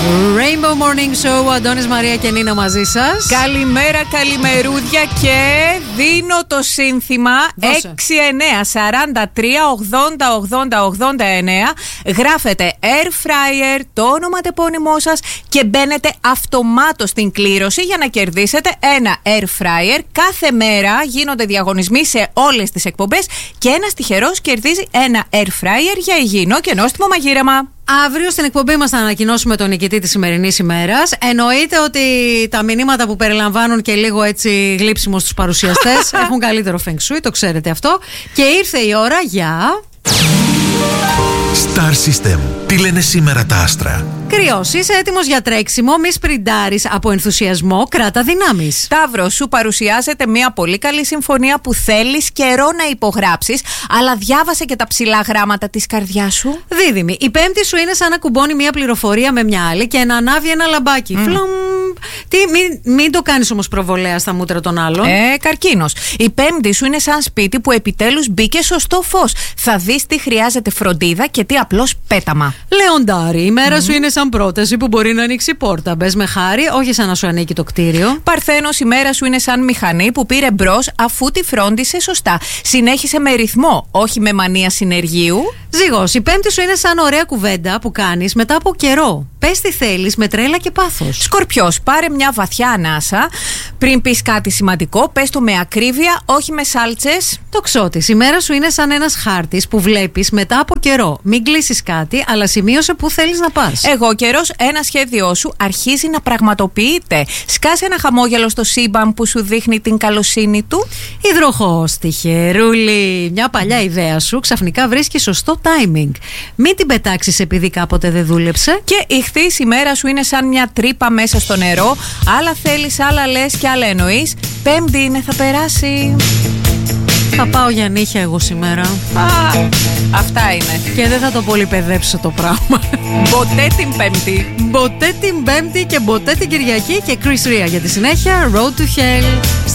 Rainbow Morning Show, ο Αντώνης, Μαρία και Νίνα μαζί σας. Καλημέρα, καλημερούδια και δίνω το σύνθημα 6943808089. Γράφετε Air Fryer, το όνομα τεπώνυμό σας και μπαίνετε αυτομάτως στην κλήρωση για να κερδίσετε ένα Air Fryer. Κάθε μέρα γίνονται διαγωνισμοί σε όλες τις εκπομπές και ένας τυχερός κερδίζει ένα Air Fryer για υγιεινό και νόστιμο μαγείρεμα. Αύριο στην εκπομπή μας θα ανακοινώσουμε τον νικητή της σημερινής ημέρας. Εννοείται ότι τα μηνύματα που περιλαμβάνουν και λίγο έτσι γλύψιμο στους παρουσιαστές έχουν καλύτερο feng shui, το ξέρετε αυτό. Και ήρθε η ώρα για... Star System. Τι λένε σήμερα τα άστρα? Κρυός, είσαι έτοιμος για τρέξιμο, μη σπριντάρεις από ενθουσιασμό, κράτα δυνάμεις. Ταύρο, σου παρουσιάζεται μια πολύ καλή συμφωνία που θέλεις καιρό να υπογράψεις, αλλά διάβασε και τα ψηλά γράμματα της καρδιάς σου. Δίδυμη, η πέμπτη σου είναι σαν να κουμπώνει μια πληροφορία με μια άλλη και να ανάβει ένα λαμπάκι. Μην το κάνεις όμως προβολέα στα μούτρα των άλλων. Καρκίνος, η πέμπτη σου είναι σαν σπίτι που επιτέλους μπήκε σωστό φως. Θα δεις τι χρειάζεται φροντίδα και τι απλώς πέταμα. Λεοντάρι, η μέρα σου είναι σαν πρόταση που μπορεί να ανοίξει πόρτα. Μπες με χάρη, όχι σαν να σου ανήκει το κτίριο. Παρθένος, η μέρα σου είναι σαν μηχανή που πήρε μπρος αφού τη φρόντισε σωστά. Συνέχισε με ρυθμό, όχι με μανία συνεργείου. Ζυγός, η πέμπτη σου είναι σαν ωραία κουβέντα που κάνεις μετά από καιρό. Πες τι θέλεις με τρέλα και πάθος. Σκορπιός, πάρε μια βαθιά ανάσα. Πριν πεις κάτι σημαντικό, πες το με ακρίβεια, όχι με σάλτσες. Τοξότης, η μέρα σου είναι σαν ένας χάρτης που βλέπεις μετά από καιρό. Μην κλείσεις κάτι, αλλά σημείωσε που θέλεις να πας. Εγώ καιρός, ένα σχέδιό σου αρχίζει να πραγματοποιείται. Σκάσε ένα χαμόγελο στο σύμπαν που σου δείχνει την καλοσύνη του. Υδροχόος, τυχερούλη. Μια παλιά ιδέα σου ξαφνικά βρίσκει σωστό timing. Μην την πετάξεις επειδή κάποτε δεν δούλεψε. Και ηχθείς, η μέρα σου είναι σαν μια τρύπα μέσα στο νερό. Άλλα θέλεις, άλλα λες και άλλα εννοείς. Πέμπτη είναι, θα περάσει. Θα πάω για νύχια εγώ σήμερα. Αυτά είναι. Και δεν θα το πολυπαιδέψω το πράγμα. Ποτέ την Πέμπτη. Ποτέ την Πέμπτη και ποτέ την Κυριακή. Και Chris Ria για τη συνέχεια. Road to Hell.